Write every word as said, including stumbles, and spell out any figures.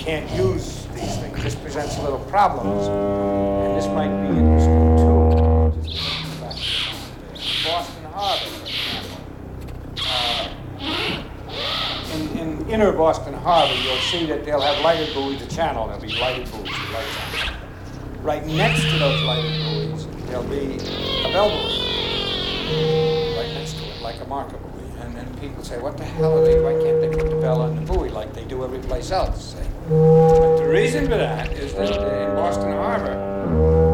can't use these things. This presents little problems, and this might be interesting too. Boston Harbor, for example. Uh, in, in inner Boston Harbor, you'll see that they'll have lighted buoys, the channel, there'll be lighted buoys, the lights on. Right next to those lighted buoys, there'll be a bell buoy. Right next to it, like a marker buoy. And then people say, what the hell are they, why can't they put the bell on the buoy like they do every place else? Say. But the reason for that is that in Boston Harbor,